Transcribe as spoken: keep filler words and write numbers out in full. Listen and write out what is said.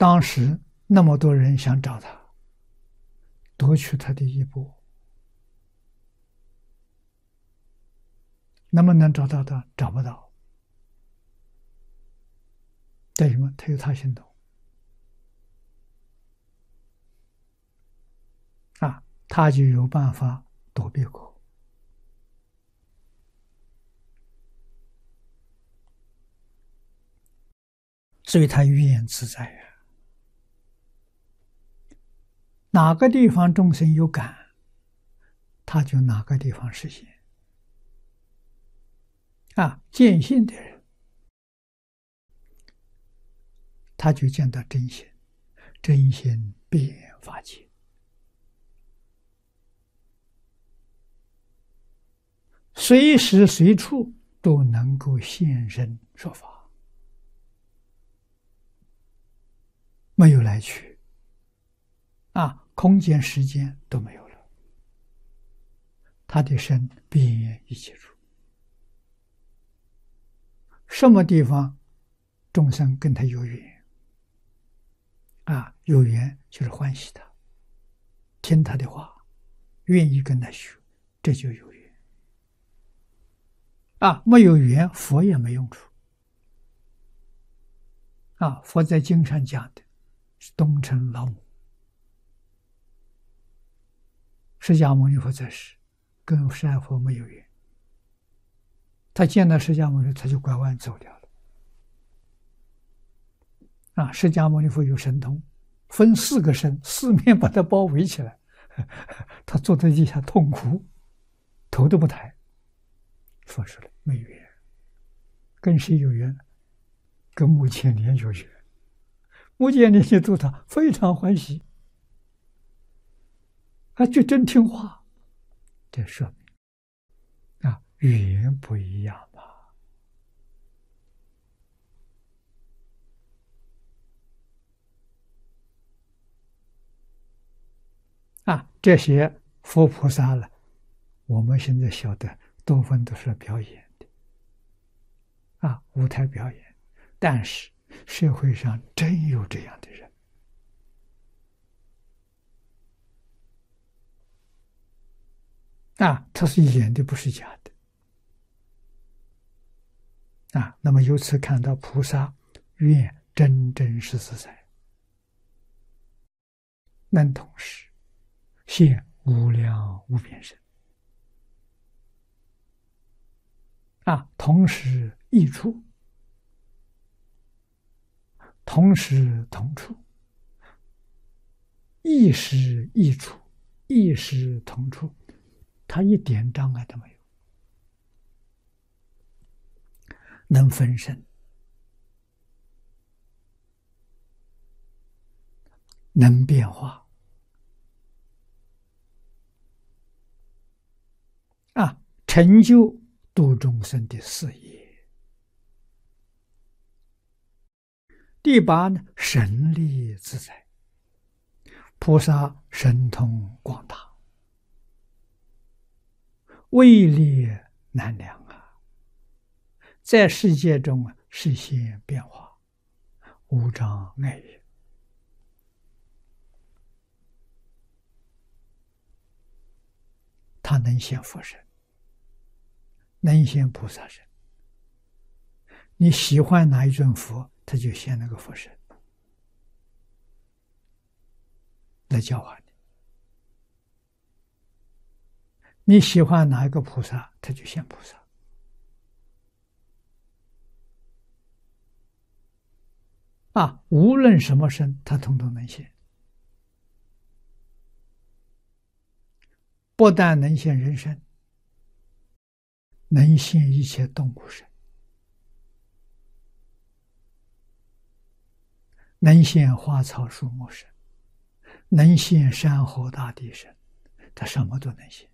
当时那么多人想找他，夺取他的衣钵，能不能找到的？找不到。为什么？他有他行动啊，他就有办法躲避过。所以他语言自在呀、啊。哪个地方众生有感，他就哪个地方实现。啊，见性的人，他就见到真心，真心遍法界。随时随处都能够现身说法，没有来去，啊，空间时间都没有了，他的身遍一切处，什么地方众生跟他有缘，啊，有缘就是欢喜他，听他的话，愿意跟他学，这就有缘。啊，没有缘，佛也没用处。啊，佛在经上讲的是东城老母，释迦牟尼佛在世，跟释迦佛没有缘。他见到释迦牟尼，他就拐弯走掉了。啊，释迦牟尼佛有神通，分四个身，四面把他包围起来，他坐在地下痛哭，头都不抬。佛说了，没缘。跟谁有缘？跟目犍连有缘。目犍连去度他，非常欢喜，他就真听话。这说明啊，缘不一样吧？啊，这些佛菩萨了，我们现在晓得，多分都是表演的，啊，舞台表演。但是社会上真有这样的人，啊，他是演的，不是假的，啊。那么由此看到菩萨愿真真实实在，能同时现无量无边身，啊，同时异处，同时同处，异时异处，异时同处，他一点障碍都没有，能分身，能变化，啊，成就度众生的事业。第八呢，神力自在，菩萨神通广大，位列难量啊，在世界中啊实现变化，无障碍也。他能现佛身，能现菩萨身。你喜欢哪一尊佛，他就现那个佛身来教化你。你喜欢哪一个菩萨，他就现菩萨。啊，无论什么身，他统统能现。不但能现人身，能现一切动物身，能现花草树木身，能现山河大地身，他什么都能现。